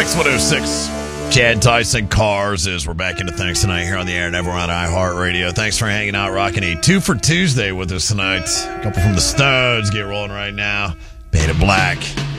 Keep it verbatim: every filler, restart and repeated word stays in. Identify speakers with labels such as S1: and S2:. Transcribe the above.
S1: Mix one oh six. Chad Tyson, Cars, as we're back into things tonight here on the air and everywhere on iHeartRadio. Thanks for hanging out, rocking a two for Tuesday with us tonight. A couple from the Stones get rolling right now. Painted Black.